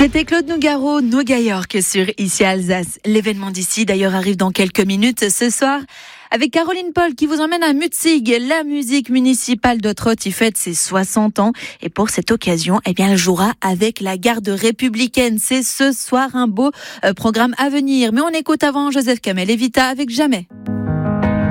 C'était Claude Nougaro, Nougat York sur Ici Alsace. L'événement d'ici d'ailleurs arrive dans quelques minutes ce soir avec Caroline Paul qui vous emmène à Mutzig. La musique municipale de Trott y fête ses 60 ans et pour cette occasion, elle jouera avec la garde républicaine. C'est ce soir un beau programme à venir. Mais on écoute avant Joseph Kamel et Vita avec Jamais.